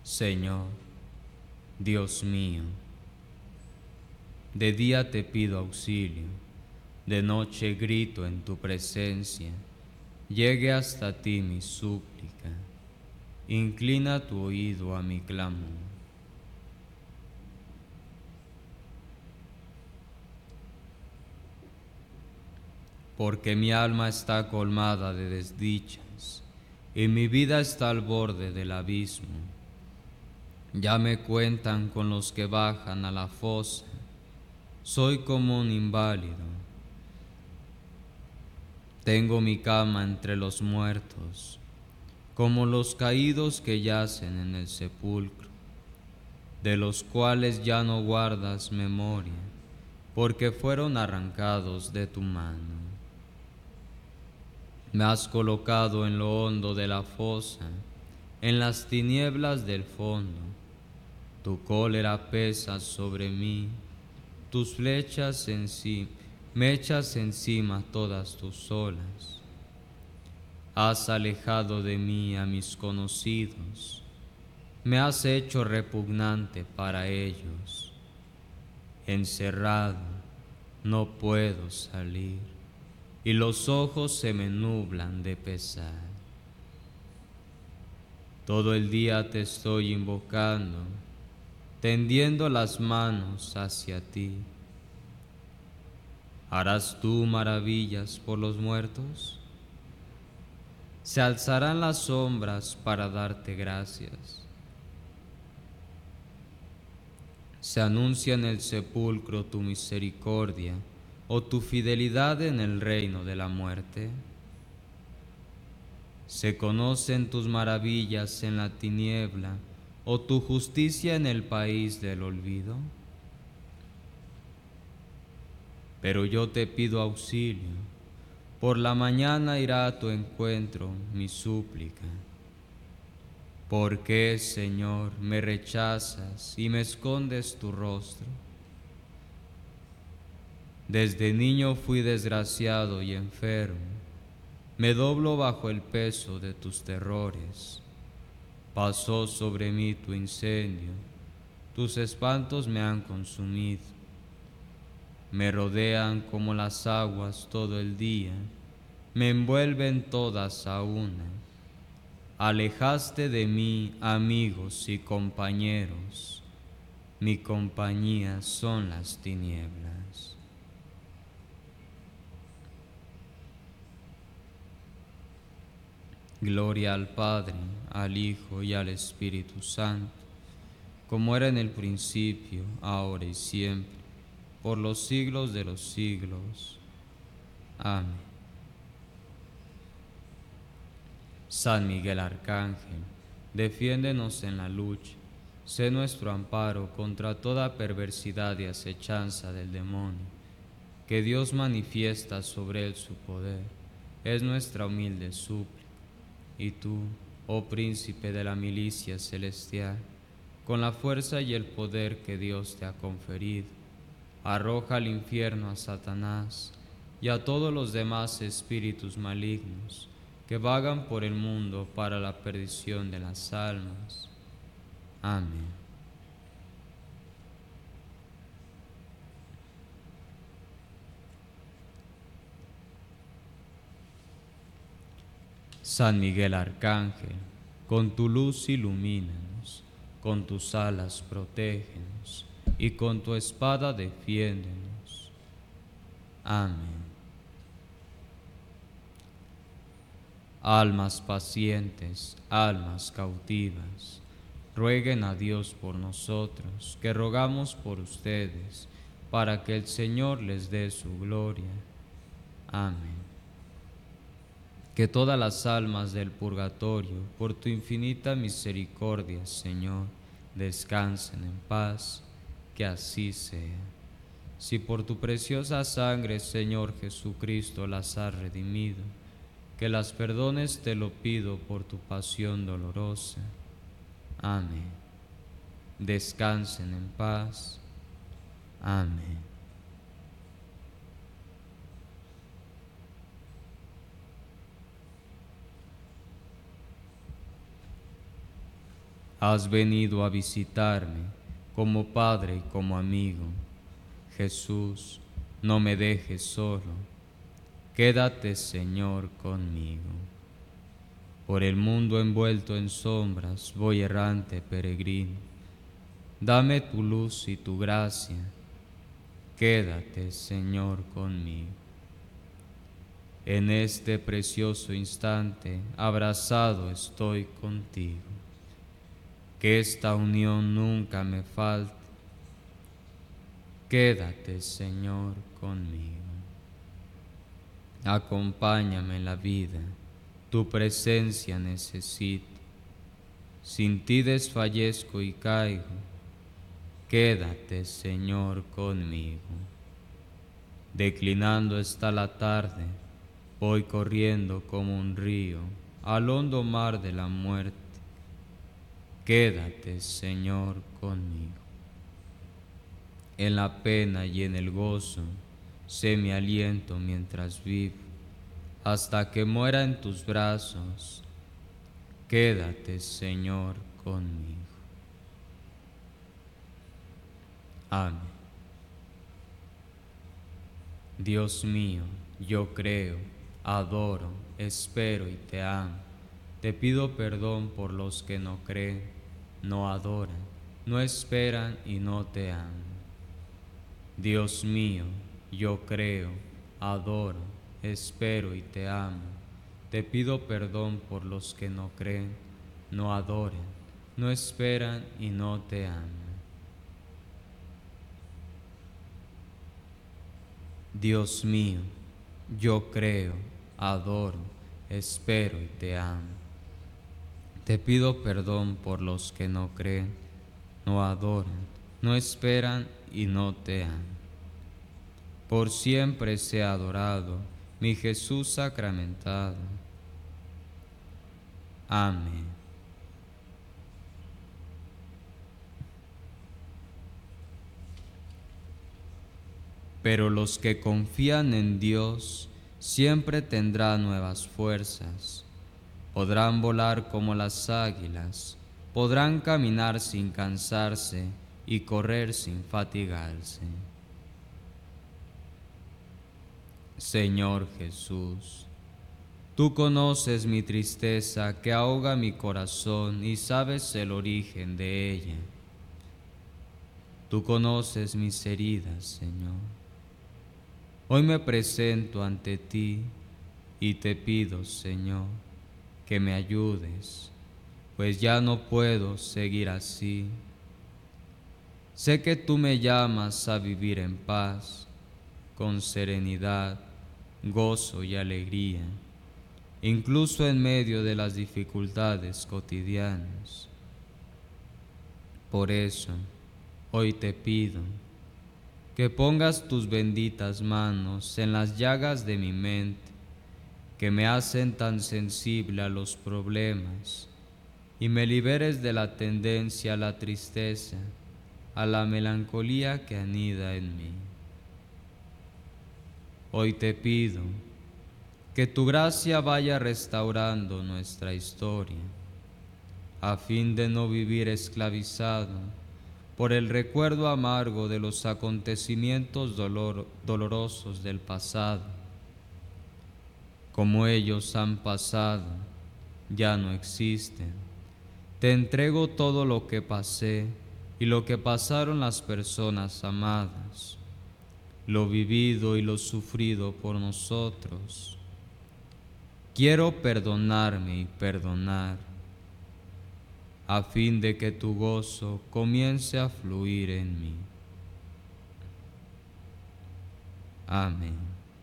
Señor, Dios mío, de día te pido auxilio, de noche grito en tu presencia, llegue hasta ti mi súplica, inclina tu oído a mi clamor. Porque mi alma está colmada de desdichas, y mi vida está al borde del abismo. Ya me cuentan con los que bajan a la fosa, soy como un inválido. Tengo mi cama entre los muertos, como los caídos que yacen en el sepulcro, de los cuales ya no guardas memoria, porque fueron arrancados de tu mano. Me has colocado en lo hondo de la fosa, en las tinieblas del fondo. Tu cólera pesa sobre mí, tus flechas me echas encima todas tus olas. Has alejado de mí a mis conocidos, me has hecho repugnante para ellos. Encerrado, no puedo salir, y los ojos se me nublan de pesar. Todo el día te estoy invocando, tendiendo las manos hacia ti. ¿Harás tú maravillas por los muertos? Se alzarán las sombras para darte gracias. Se anuncia en el sepulcro tu misericordia o tu fidelidad en el reino de la muerte. Se conocen tus maravillas en la tiniebla o tu justicia en el país del olvido. Pero yo te pido auxilio, por la mañana irá a tu encuentro mi súplica. ¿Por qué, Señor, me rechazas y me escondes tu rostro? Desde niño fui desgraciado y enfermo, me doblo bajo el peso de tus terrores. Pasó sobre mí tu incendio, tus espantos me han consumido. Me rodean como las aguas todo el día, me envuelven todas a una. Alejaste de mí amigos y compañeros, mi compañía son las tinieblas. Gloria al Padre, al Hijo y al Espíritu Santo, como era en el principio, ahora y siempre, por los siglos de los siglos. Amén. San Miguel Arcángel, defiéndenos en la lucha, sé nuestro amparo contra toda perversidad y acechanza del demonio, que Dios manifiesta sobre él su poder, es nuestra humilde súplica. Y tú, oh príncipe de la milicia celestial, con la fuerza y el poder que Dios te ha conferido, arroja al infierno a Satanás y a todos los demás espíritus malignos que vagan por el mundo para la perdición de las almas. Amén. San Miguel Arcángel, con tu luz ilumínanos, con tus alas protégenos y con tu espada defiéndenos. Amén. Almas pacientes, almas cautivas, rueguen a Dios por nosotros, que rogamos por ustedes, para que el Señor les dé su gloria. Amén. Que todas las almas del purgatorio, por tu infinita misericordia, Señor, descansen en paz, que así sea. Si por tu preciosa sangre, Señor Jesucristo, las has redimido, que las perdones te lo pido por tu pasión dolorosa. Amén. Descansen en paz. Amén. Has venido a visitarme como padre y como amigo. Jesús, no me dejes solo. Quédate, Señor, conmigo. Por el mundo envuelto en sombras voy errante peregrino. Dame tu luz y tu gracia. Quédate, Señor, conmigo. En este precioso instante abrazado estoy contigo. Que esta unión nunca me falte. Quédate, Señor, conmigo. Acompáñame en la vida, tu presencia necesito. Sin ti desfallezco y caigo. Quédate, Señor, conmigo. Declinando está la tarde, voy corriendo como un río al hondo mar de la muerte. Quédate, Señor, conmigo. En la pena y en el gozo, sé mi aliento mientras vivo, hasta que muera en tus brazos. Quédate, Señor, conmigo. Amén. Dios mío, yo creo, adoro, espero y te amo. Te pido perdón por los que no creen, no adoran, no esperan y no te aman. Dios mío, yo creo, adoro, espero y te amo. Te pido perdón por los que no creen, no adoran, no esperan y no te aman. Dios mío, yo creo, adoro, espero y te amo. Te pido perdón por los que no creen, no adoran, no esperan y no te aman. Por siempre sea adorado mi Jesús sacramentado. Amén. Pero los que confían en Dios siempre tendrán nuevas fuerzas. Podrán volar como las águilas, podrán caminar sin cansarse y correr sin fatigarse. Señor Jesús, tú conoces mi tristeza que ahoga mi corazón y sabes el origen de ella. Tú conoces mis heridas, Señor. Hoy me presento ante ti y te pido, Señor, que me ayudes, pues ya no puedo seguir así. Sé que tú me llamas a vivir en paz, con serenidad, gozo y alegría, incluso en medio de las dificultades cotidianas. Por eso, hoy te pido que pongas tus benditas manos en las llagas de mi mente, que me hacen tan sensible a los problemas, y me liberes de la tendencia a la tristeza, a la melancolía que anida en mí. Hoy te pido que tu gracia vaya restaurando nuestra historia, a fin de no vivir esclavizado por el recuerdo amargo de los acontecimientos dolorosos del pasado. Como ellos han pasado, ya no existen. Te entrego todo lo que pasé y lo que pasaron las personas amadas, lo vivido y lo sufrido por nosotros. Quiero perdonarme y perdonar, a fin de que tu gozo comience a fluir en mí. Amén.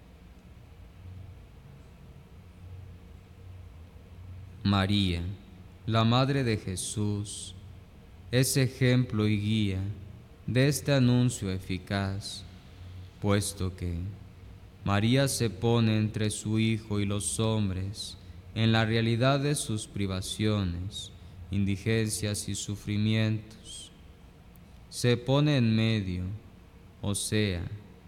María, la Madre de Jesús, es ejemplo y guía de este anuncio eficaz, puesto que María se pone entre su Hijo y los hombres en la realidad de sus privaciones, indigencias y sufrimientos. Se pone en medio, o sea,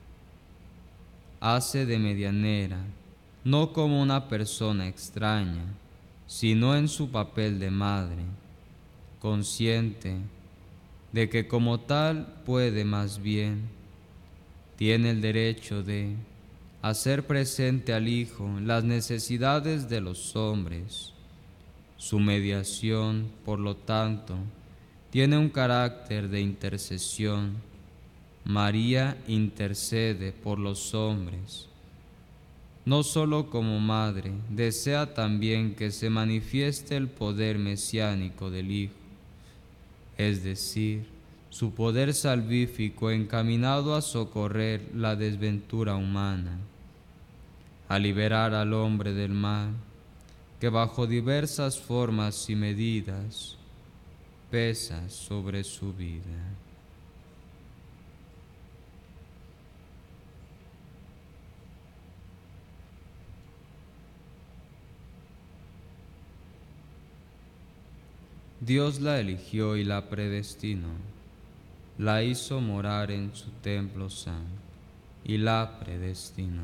hace de medianera, no como una persona extraña, sino en su papel de madre, consciente de que como tal puede más bien, tiene el derecho de hacer presente al Hijo las necesidades de los hombres. Su mediación, por lo tanto, tiene un carácter de intercesión. María intercede por los hombres. No solo como madre, desea también que se manifieste el poder mesiánico del Hijo, es decir, su poder salvífico encaminado a socorrer la desventura humana, a liberar al hombre del mal, que bajo diversas formas y medidas pesa sobre su vida. Dios la eligió y la predestinó, la hizo morar en su templo santo y la predestinó.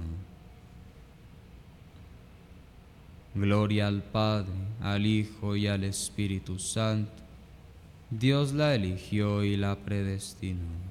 Gloria al Padre, al Hijo y al Espíritu Santo. Dios la eligió y la predestinó.